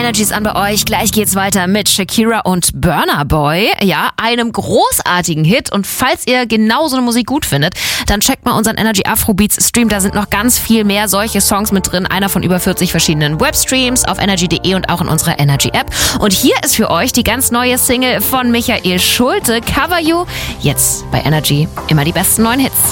Energy ist an bei euch. Gleich geht's weiter mit Shakira und Burna Boy. Ja, einem großartigen Hit. Und falls ihr genau so eine Musik gut findet, dann checkt mal unseren Energy Afrobeats Stream. Da sind noch ganz viel mehr solche Songs mit drin. Einer von über 40 verschiedenen Webstreams auf energy.de und auch in unserer Energy App. Und hier ist für euch die ganz neue Single von Michael Schulte, Cover You. Jetzt bei Energy immer die besten neuen Hits.